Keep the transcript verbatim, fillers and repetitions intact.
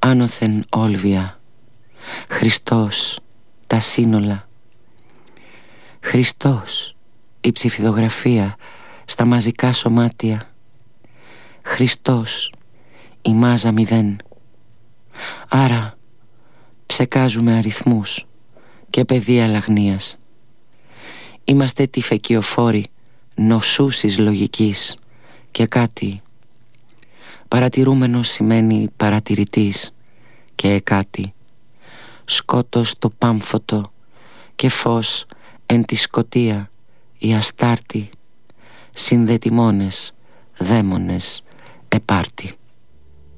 άνωθεν όλβια, Χριστός τα σύνολα, Χριστός η ψηφιδογραφία στα μαζικά σωμάτια, Χριστός η μάζα μηδέν. Άρα ψεκάζουμε αριθμούς και πεδία λαγνίας. Είμαστε τυφεκιοφόροι νοσούσης λογικής και κάτι. Παρατηρούμενος σημαίνει παρατηρητής και κάτι. Σκότος το πάμφωτο και φως εν τη σκοτία η αστάρτη. Συνδετημόνες, δαίμονες, επάρτη.